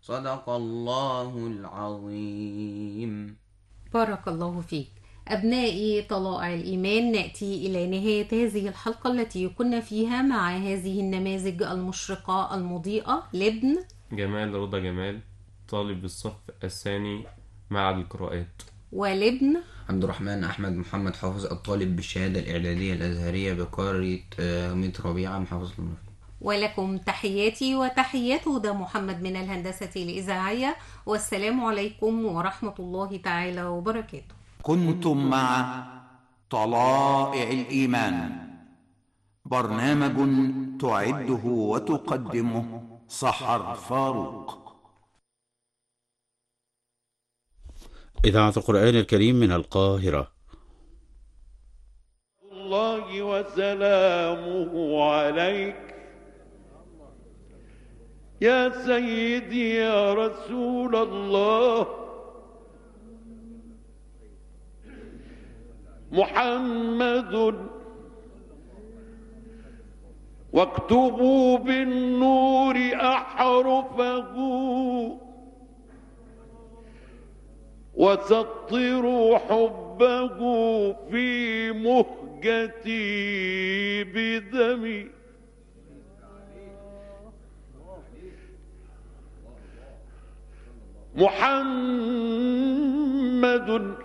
صدق الله العظيم. بارك الله فيك. أبنائي طلائع الإيمان، نأتي إلى نهاية هذه الحلقة التي كنا فيها مع هذه النماذج المشرقة المضيئة لابن جمال رضا جمال، طالب الصف الثاني معهد القراءات. ولابن عبد الرحمن أحمد محمد حافظ، الطالب بالشهادة الإعدادية الأزهرية بقرية ميت ربيعة محافظة المنوفية. ولكم تحياتي وتحيات هدى محمد من الهندسة الإذاعية، والسلام عليكم ورحمة الله تعالى وبركاته. كنتم مع طلائع الإيمان، برنامج تعده وتقدمه سحر فاروق. إذاعة القرآن الكريم من القاهرة. الله وسلامه عليك يا سيدي يا رسول الله. محمد واكتبوا بالنور أحرفه وسطروا حبه في مهجتي بدمي. محمد